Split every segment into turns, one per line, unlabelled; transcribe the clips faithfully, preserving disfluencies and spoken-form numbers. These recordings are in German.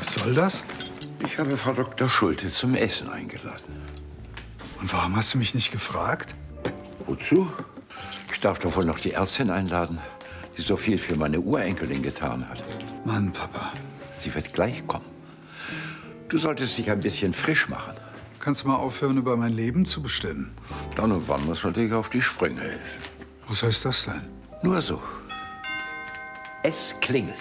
Was soll das?
Ich habe Frau Doktor Schulte zum Essen eingeladen.
Und warum hast du mich nicht gefragt?
Wozu? Ich darf doch wohl noch die Ärztin einladen, die so viel für meine Urenkelin getan hat.
Mann, Papa.
Sie wird gleich kommen. Du solltest dich ein bisschen frisch machen.
Kannst du mal aufhören, über mein Leben zu bestimmen?
Dann und wann muss man dir auf die Sprünge helfen.
Was heißt das denn?
Nur so. Es klingelt.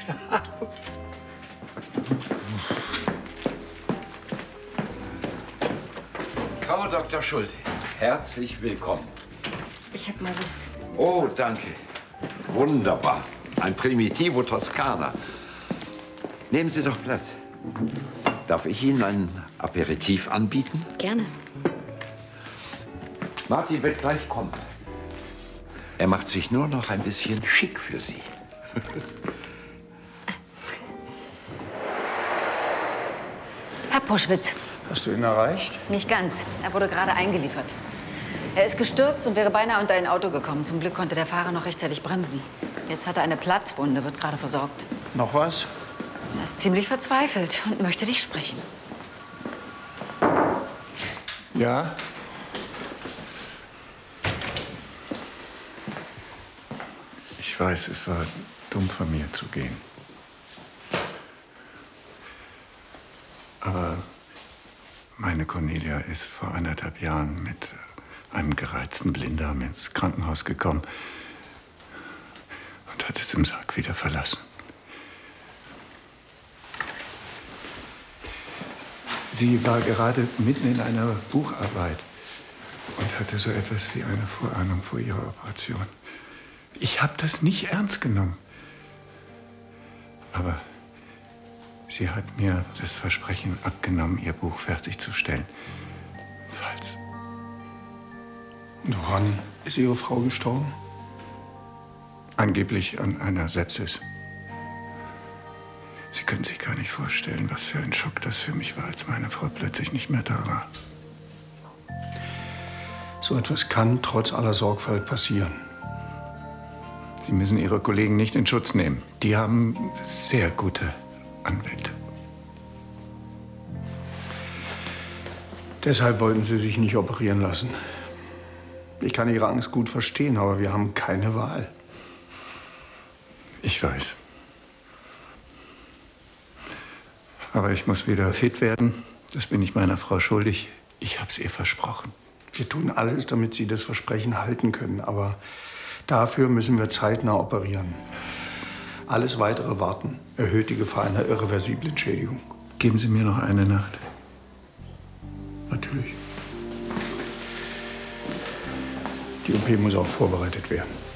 Frau Doktor Schulte, herzlich willkommen.
Ich hab mal was.
Oh, danke. Wunderbar. Ein Primitivo Toskana. Nehmen Sie doch Platz. Darf ich Ihnen ein Aperitif anbieten?
Gerne.
Martin wird gleich kommen. Er macht sich nur noch ein bisschen schick für Sie.
Herr Puschwitz.
Hast du ihn erreicht?
Nicht ganz. Er wurde gerade eingeliefert. Er ist gestürzt und wäre beinahe unter ein Auto gekommen. Zum Glück konnte der Fahrer noch rechtzeitig bremsen. Jetzt hat er eine Platzwunde, wird gerade versorgt.
Noch was?
Er ist ziemlich verzweifelt und möchte dich sprechen.
Ja?
Ich weiß, es war dumm von mir zu gehen. Aber meine Cornelia ist vor anderthalb Jahren mit einem gereizten Blinddarm ins Krankenhaus gekommen und hat es im Sarg wieder verlassen. Sie war gerade mitten in einer Bucharbeit und hatte so etwas wie eine Vorahnung vor ihrer Operation. Ich habe das nicht ernst genommen. Aber sie hat mir das Versprechen abgenommen, ihr Buch fertigzustellen. Falls.
Und woran ist Ihre Frau gestorben?
Angeblich an einer Sepsis. Sie können sich gar nicht vorstellen, was für ein Schock das für mich war, als meine Frau plötzlich nicht mehr da war.
So etwas kann trotz aller Sorgfalt passieren.
Sie müssen Ihre Kollegen nicht in Schutz nehmen. Die haben sehr gute Anwälte.
Deshalb wollten Sie sich nicht operieren lassen. Ich kann Ihre Angst gut verstehen, aber wir haben keine Wahl.
Ich weiß. Aber ich muss wieder fit werden. Das bin ich meiner Frau schuldig. Ich hab's ihr versprochen.
Wir tun alles, damit Sie das Versprechen halten können. Aber dafür müssen wir zeitnah operieren. Alles Weitere warten erhöht die Gefahr einer irreversiblen Schädigung.
Geben Sie mir noch eine Nacht.
Natürlich. Die O P muss auch vorbereitet werden.